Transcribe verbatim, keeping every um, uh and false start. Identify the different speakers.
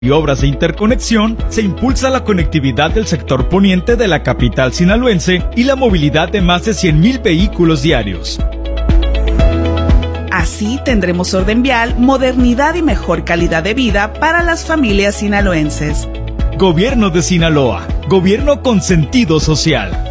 Speaker 1: y obras de interconexión, se impulsa la conectividad del sector poniente de la capital sinaloense y la movilidad de más de cien mil vehículos diarios.
Speaker 2: Así tendremos orden vial, modernidad y mejor calidad de vida para las familias sinaloenses.
Speaker 1: Gobierno de Sinaloa, gobierno con sentido social.